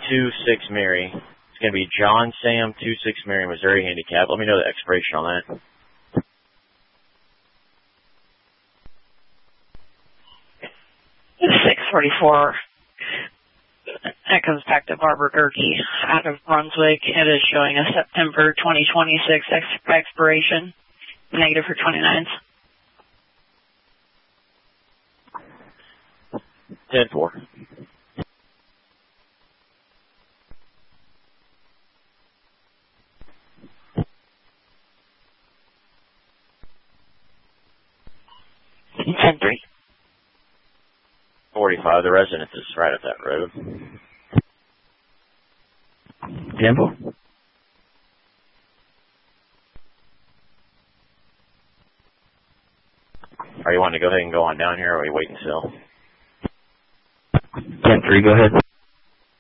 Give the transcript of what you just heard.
26 Mary. It's going to be John Sam 26 Mary, Missouri handicap. Let me know the expiration on that. $6:44. That comes back to Barbara Gerke out of Brunswick. It is showing a September 2026 expiration, negative for 29s. 10-4. $10-3. 45. The residence is right up that road. 10-4. Are you wanting to go ahead and go on down here, or are you waiting still? 10-3, go ahead.